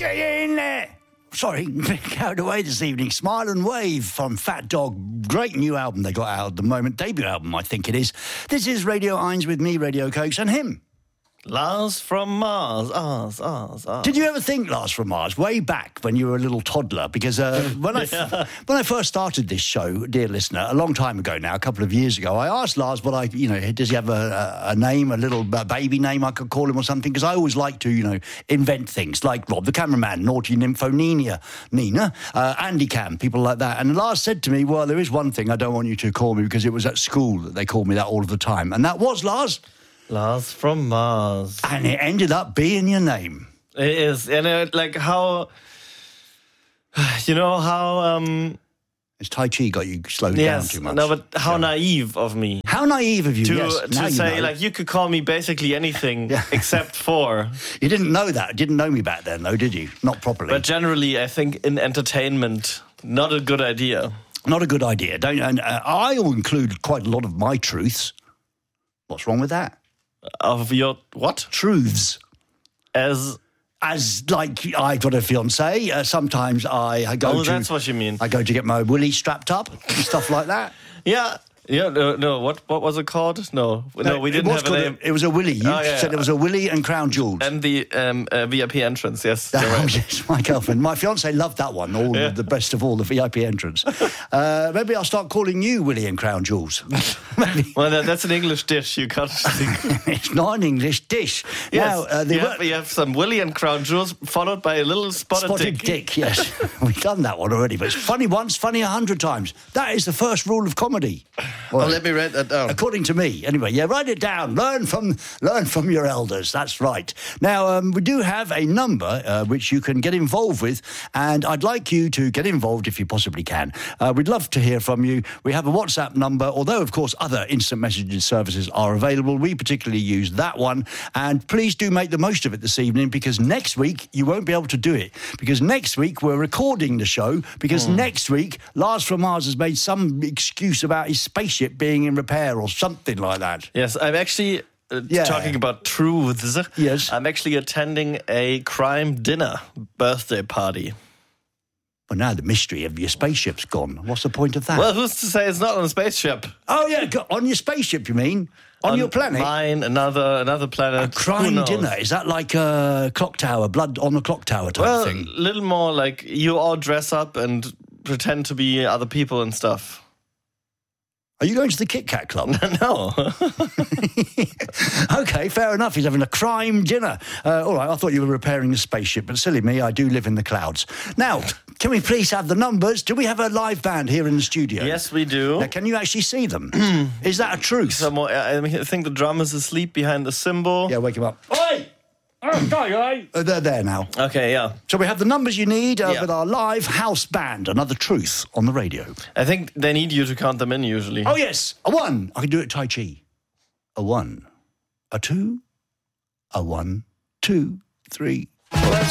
Get in there. Sorry, carried away this evening. Smile and Wave from Fat Dog. Great new album they got out at the moment. Debut album, I think it is. This is Radio 1 with me, Radio Cokes, and him. Lars from Mars. Did you ever think Lars from Mars way back when you were a little toddler? Because when I first started this show, dear listener, a long time ago now, a couple of years ago, I asked Lars does he have a name, a little baby name I could call him or something? Because I always like to, invent things like Rob the cameraman, Naughty Nympho Nina, Andy Cam, people like that. And Lars said to me, well, there is one thing I don't want you to call me because it was at school that they called me that all of the time. And that was, Lars? Lars from Mars. And it ended up being your name. It is. And how... It's Tai Chi got you slowed down too much. No, but how naive of me. How naive of you, to say, you could call me basically anything except for... You didn't know that. Didn't know me back then, though, did you? Not properly. But generally, I think in entertainment, not a good idea. Not a good idea. And I'll include quite a lot of my truths. What's wrong with that? Of your what? Truths. As like, I've got a fiancé. Sometimes I go to... Oh, that's what you mean. I go to get my willy strapped up and stuff like that. Yeah. Yeah, no. What was it called? No, we didn't have a name. It was a willy. You said it was a willy and crown jewels. And the VIP entrance, yes. Right. Yes, my girlfriend. My fiancé loved that one, the best of all, the VIP entrance. Maybe I'll start calling you Willy and Crown Jewels. Well, that's an English dish. You can't think. It's not an English dish. Yes, now, you have some Willy and Crown Jewels followed by a little spotted dick. Yes. We've done that one already, but it's funny once, funny 100 times. That is the first rule of comedy. Well, let me write that down. According to me, anyway. Yeah, write it down. Learn from your elders. That's right. Now, we do have a number which you can get involved with, and I'd like you to get involved if you possibly can. We'd love to hear from you. We have a WhatsApp number, although, of course, other instant messaging services are available. We particularly use that one, and please do make the most of it this evening, because next week you won't be able to do it, because next week we're recording the show, because next week Lars from Mars has made some excuse about his spaceship being in repair or something like that. Yes, I'm actually talking about truths. Yes. I'm actually attending a crime dinner birthday party. Well, now the mystery of your spaceship's gone. What's the point of that? Well, who's to say it's not on a spaceship? Oh, yeah, on your spaceship, you mean? On your planet? Mine, another planet. A crime dinner? Is that like a clock tower, blood on the clock tower type thing? Well, a little more like you all dress up and pretend to be other people and stuff. Are you going to the Kit Kat Club? No. Okay, fair enough. He's having a crime dinner. All right, I thought you were repairing a spaceship, but silly me, I do live in the clouds. Now, can we please have the numbers? Do we have a live band here in the studio? Yes, we do. Now, can you actually see them? Is that a truth? I think the drum is asleep behind the cymbal. Yeah, wake him up. Oi! They're there now. Okay, yeah. So we have the numbers you need with our live house band, Another Truth, on the radio. I think they need you to count them in usually. Oh, yes. A 1. I can do it Tai Chi. A 1. A 2. A 1, 2, 3.